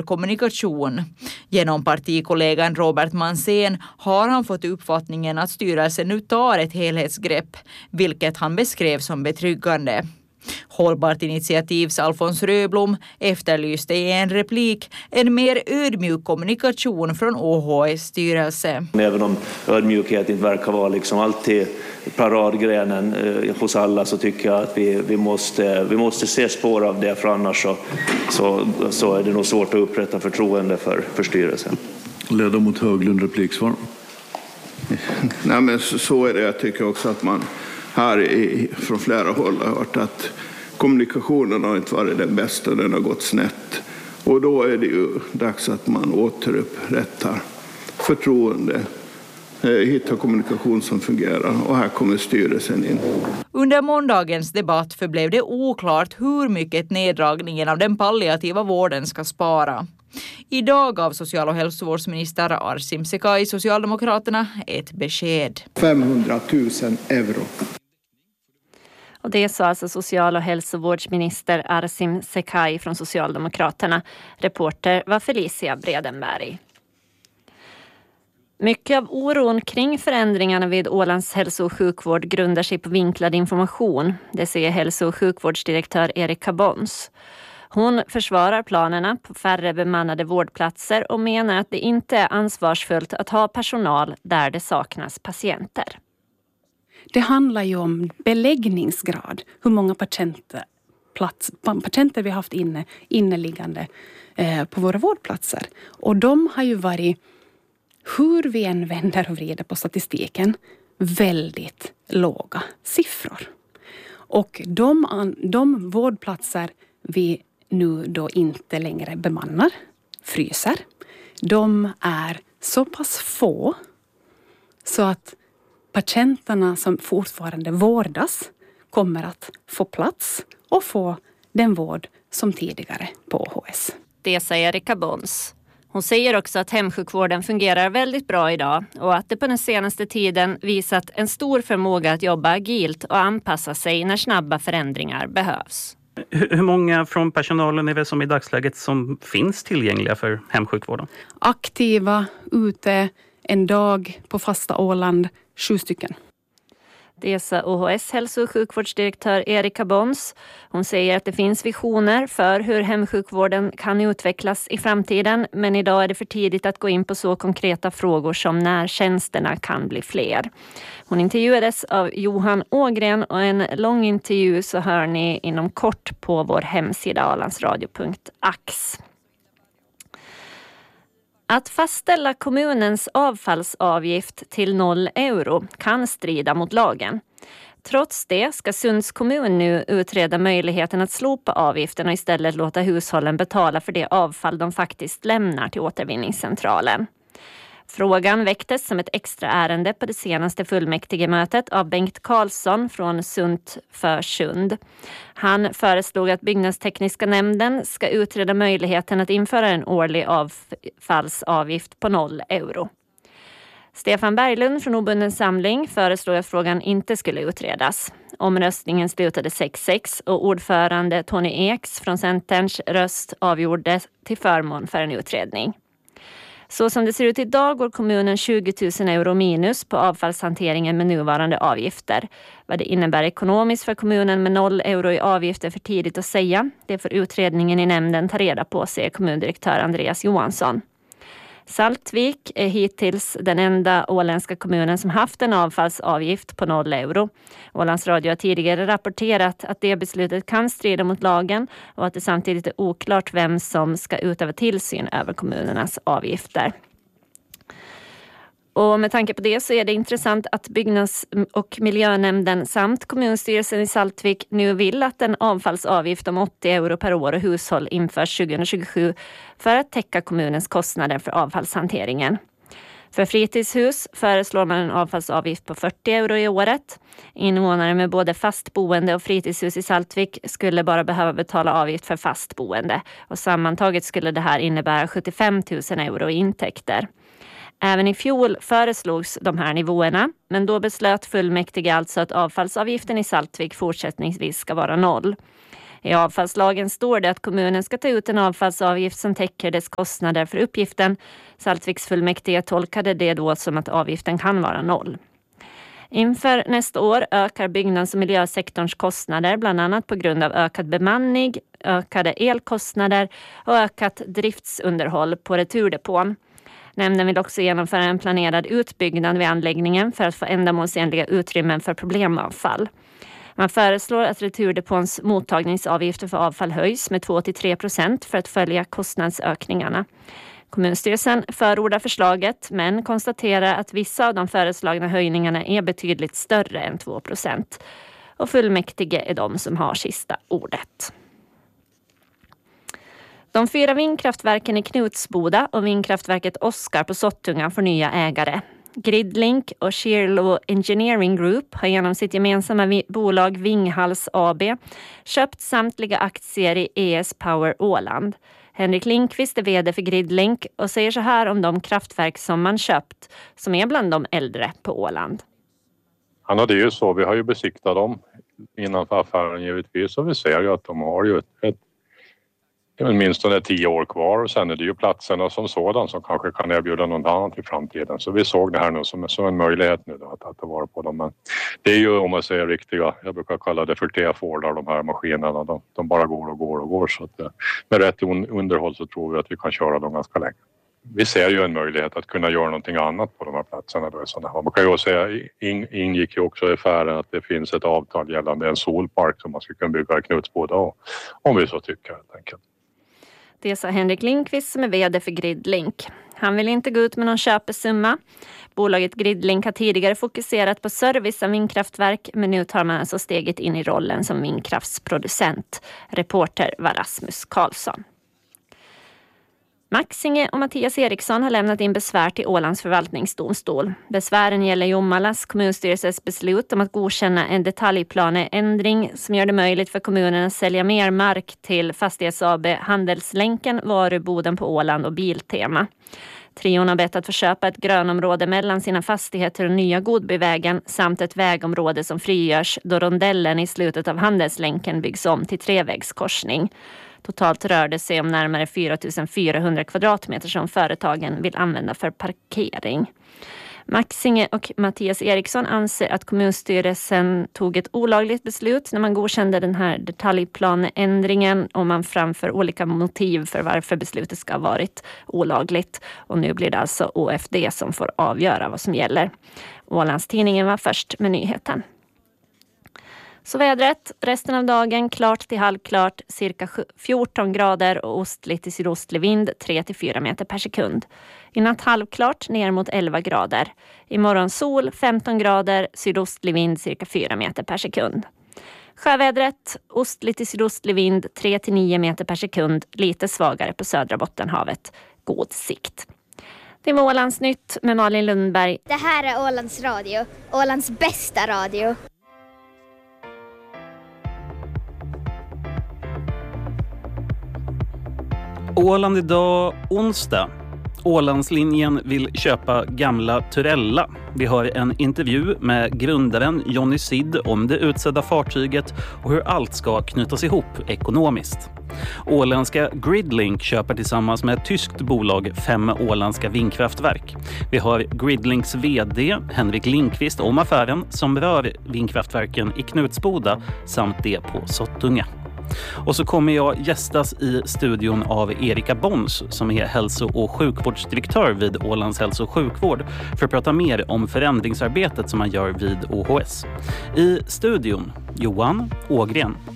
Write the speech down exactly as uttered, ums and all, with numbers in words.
kommunikation. Genom partikollegan Robert Mansén har han fått uppfattningen att styrelsen nu tar ett helhetsgrepp, vilket han beskrev som betryggande. Hållbart initiativs Alfons Röblom efterlyste i en replik en mer ödmjuk kommunikation från O H S styrelse. Även om ödmjukhet inte verkar vara liksom alltid paradgrenen eh, hos alla, så tycker jag att vi, vi, måste, vi måste se spår av det, för annars så, så, så är det nog svårt att upprätta förtroende för, för styrelsen. Ledamot Höglund, repliksvar. Nej, men så, så är det. Jag tycker också att man här i, från flera håll har hört att kommunikationen har inte varit den bästa, den har gått snett. Och då är det ju dags att man återupprättar förtroende, hitta kommunikation som fungerar, och här kommer styrelsen in. Under måndagens debatt förblev det oklart hur mycket neddragningen av den palliativa vården ska spara. Idag gav social- och hälsovårdsminister Arsim Sekai, Socialdemokraterna, ett besked. femhundratusen euro. Och det sa alltså social- och hälsovårdsminister Arsim Sekai från Socialdemokraterna. Reporter var Felicia Bredenberg. Mycket av oron kring förändringarna vid Ålands hälso- och sjukvård grundar sig på vinklad information. Det säger hälso- och sjukvårdsdirektör Erika Bons. Hon försvarar planerna på färre bemannade vårdplatser och menar att det inte är ansvarsfullt att ha personal där det saknas patienter. Det handlar ju om beläggningsgrad, hur många patienter, plats, patienter vi har haft inne, inneliggande eh, på våra vårdplatser. Och de har ju varit, hur vi än vänder och vrider på statistiken, väldigt låga siffror. Och de, de vårdplatser vi nu då inte längre bemannar, fryser, de är så pass få så att patienterna som fortfarande vårdas kommer att få plats och få den vård som tidigare på O H S. Det säger Erika Bons. Hon säger också att hemsjukvården fungerar väldigt bra idag och att det på den senaste tiden visat en stor förmåga att jobba agilt och anpassa sig när snabba förändringar behövs. Hur många från personalen är det som i dagsläget som finns tillgängliga för hemsjukvården? Aktiva ute en dag på fasta Åland, sju stycken. Det sa O H S hälso- och sjukvårdsdirektör Erika Bons. Hon säger att det finns visioner för hur hemsjukvården kan utvecklas i framtiden, men idag är det för tidigt att gå in på så konkreta frågor som när tjänsterna kan bli fler. Hon intervjuades av Johan Ågren och en lång intervju så hör ni inom kort på vår hemsida ålandsradio punkt ax. Att fastställa kommunens avfallsavgift till noll euro kan strida mot lagen. Trots det ska Sunds kommun nu utreda möjligheten att slopa avgiften och istället låta hushållen betala för det avfall de faktiskt lämnar till återvinningscentralen. Frågan väcktes som ett extra ärende på det senaste fullmäktigemötet av Bengt Karlsson från Sunt för Sund. Han föreslog att byggnadstekniska nämnden ska utreda möjligheten att införa en årlig avfallsavgift på noll euro. Stefan Berglund från Obunden samling föreslog att frågan inte skulle utredas. Omröstningen slutade sex sex och ordförande Tony Eks från Centerns röst avgjorde till förmån för en utredning. Så som det ser ut idag går kommunen tjugo tusen euro minus på avfallshanteringen med nuvarande avgifter. Vad det innebär ekonomiskt för kommunen med noll euro i avgifter för tidigt att säga. Det får utredningen i nämnden ta reda på, säger kommundirektör Andreas Johansson. Saltvik är hittills den enda åländska kommunen som haft en avfallsavgift på noll euro. Ålands Radio har tidigare rapporterat att det beslutet kan strida mot lagen och att det samtidigt är oklart vem som ska utöva tillsyn över kommunernas avgifter. Och med tanke på det så är det intressant att byggnads- och miljönämnden samt kommunstyrelsen i Saltvik nu vill att en avfallsavgift om åttio euro per år och hushåll införs tjugohundratjugosju för att täcka kommunens kostnader för avfallshanteringen. För fritidshus föreslår man en avfallsavgift på fyrtio euro i året. Invånare med både fast boende och fritidshus i Saltvik skulle bara behöva betala avgift för fast boende. Och sammantaget skulle det här innebära sjuttiofem tusen euro i intäkter. Även i fjol föreslogs de här nivåerna, men då beslöt fullmäktige alltså att avfallsavgiften i Saltvik fortsättningsvis ska vara noll. I avfallslagen står det att kommunen ska ta ut en avfallsavgift som täcker dess kostnader för uppgiften. Saltviksfullmäktige tolkade det då som att avgiften kan vara noll. Inför nästa år ökar byggnads- och miljösektorns kostnader bland annat på grund av ökad bemanning, ökade elkostnader och ökat driftsunderhåll på returdepån. Nämnden vill också genomföra en planerad utbyggnad vid anläggningen för att få ändamålsenliga utrymmen för problemavfall. Man föreslår att returdepåns mottagningsavgifter för avfall höjs med två till tre procent för att följa kostnadsökningarna. Kommunstyrelsen förordar förslaget men konstaterar att vissa av de föreslagna höjningarna är betydligt större än två procent. Och fullmäktige är de som har sista ordet. De fyra vindkraftverken i Knutsboda och vindkraftverket Oskar på Sottunga får nya ägare. Gridlink och Shearlow Engineering Group har genom sitt gemensamma vi- bolag Vinghals A B köpt samtliga aktier i E S Power Åland. Henrik Lindqvist är vd för Gridlink och säger så här om de kraftverk som man köpt, som är bland de äldre på Åland. Ja, det är ju så. Vi har ju besiktat dem innanför affären givetvis och vi ser ju att de har ju ett, ett minst tio år kvar och sen är det ju platserna som sådan som kanske kan erbjuda något annat i framtiden. Så vi såg det här nu som, som en möjlighet nu då, att, att ta vara på dem. Men det är ju, om man säger riktiga, jag brukar kalla det för T-Fordar, de här maskinerna. De, de bara går och går och går. Så att, med rätt underhåll så tror vi att vi kan köra dem ganska länge. Vi ser ju en möjlighet att kunna göra någonting annat på de här platserna. Då, sådana här. Man kan ju säga, in, ingick ju också i affären att det finns ett avtal gällande en solpark som man ska kunna bygga i Knutsboda, och, om vi så tycker helt enkelt. Det sa Henrik Lindqvist som är vd för Gridlink. Han vill inte gå ut med någon köpesumma. Bolaget Gridlink har tidigare fokuserat på service av vindkraftverk, men nu tar man alltså steget in i rollen som vindkraftsproducent. Reporter var Rasmus Karlsson. Maxinge och Mattias Eriksson har lämnat in besvär till Ålands förvaltningsdomstol. Besvären gäller Jommalas kommunstyrelses beslut om att godkänna en detaljplaneändring som gör det möjligt för kommunen att sälja mer mark till Fastighets A B, Handelslänken, Varuboden på Åland och Biltema. Trion har bett att få köpa ett grönområde mellan sina fastigheter och nya Godbyvägen samt ett vägområde som frigörs då rondellen i slutet av Handelslänken byggs om till trevägskorsning. Totalt rör det sig om närmare fyra tusen fyrahundra kvadratmeter som företagen vill använda för parkering. Maxinge och Mattias Eriksson anser att kommunstyrelsen tog ett olagligt beslut när man godkände den här detaljplaneändringen, och man framför olika motiv för varför beslutet ska ha varit olagligt. Och nu blir det alltså O F D som får avgöra vad som gäller. Ålandstidningen var först med nyheten. Så vädret, resten av dagen klart till halvklart, cirka fjorton grader och ostlig till sydostlig vind tre till fyra meter per sekund. I natt halvklart ner mot elva grader. Imorgon sol femton grader, sydostlig vind cirka fyra meter per sekund. Sjövädret, ostlig till sydostlig vind tre till nio meter per sekund, lite svagare på södra Bottenhavet. God sikt. Det var Ålands nytt med Malin Lundberg. Det här är Ålands radio, Ålands bästa radio. Åland idag onsdag. Ålandslinjen vill köpa gamla Turella. Vi har en intervju med grundaren Johnny Sid om det utsedda fartyget och hur allt ska knytas ihop ekonomiskt. Åländska Gridlink köper tillsammans med ett tyskt bolag fem åländska vindkraftverk. Vi har Gridlinks vd Henrik Lindqvist om affären som rör vindkraftverken i Knutsboda samt det på Sottunga. Och så kommer jag gästas i studion av Erika Bons som är hälso- och sjukvårdsdirektör vid Ålands hälso- och sjukvård för att prata mer om förändringsarbetet som man gör vid O H S. I studion Johan Ågren.